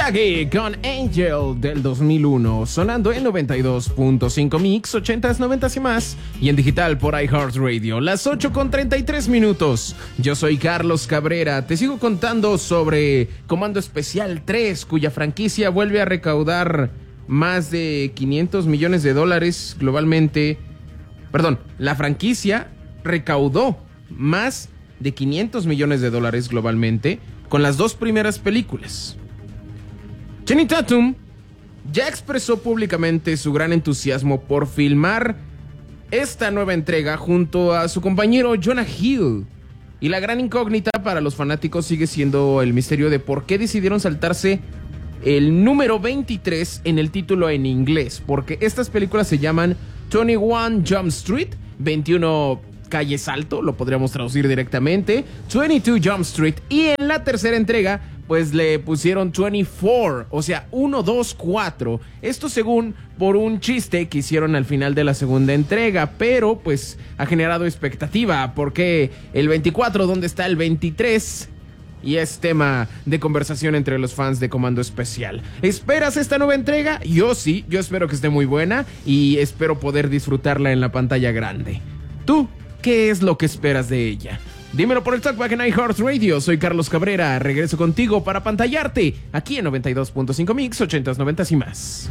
Shaggy con Angel del 2001, sonando en 92.5 Mix, 80s, 90s y más, y en digital por iHeartRadio. Las 8:33. Yo soy Carlos Cabrera. Te sigo contando sobre Comando Especial 3, cuya franquicia vuelve a recaudar más de $500 millones globalmente. Perdón, la franquicia recaudó más de $500 millones globalmente con las dos primeras películas. Channing Tatum ya expresó públicamente su gran entusiasmo por filmar esta nueva entrega junto a su compañero Jonah Hill. Y la gran incógnita para los fanáticos sigue siendo el misterio de por qué decidieron saltarse el número 23 en el título en inglés, porque estas películas se llaman 21 Jump Street, 21 Calle Salto, lo podríamos traducir directamente, 22 Jump Street, y en la tercera entrega pues le pusieron 24, o sea, 1, 2, 4. Esto según por un chiste que hicieron al final de la segunda entrega, pero pues ha generado expectativa, porque el 24, ¿dónde está el 23? Y es tema de conversación entre los fans de Comando Especial. ¿Esperas esta nueva entrega? Yo sí, yo espero que esté muy buena y espero poder disfrutarla en la pantalla grande. ¿Tú qué es lo que esperas de ella? Dímelo por el Talkback en iHeartRadio. Soy Carlos Cabrera. Regreso contigo para pantallarte aquí en 92.5 Mix, 80s, 90s y más.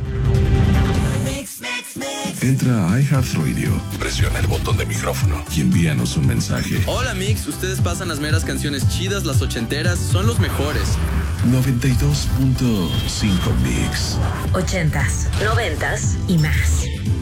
Entra a iHeartRadio, presiona el botón de micrófono y envíanos un mensaje. Hola Mix, ustedes pasan las meras canciones chidas, las ochenteras, son los mejores. 92.5 Mix. 80s, 90s y más.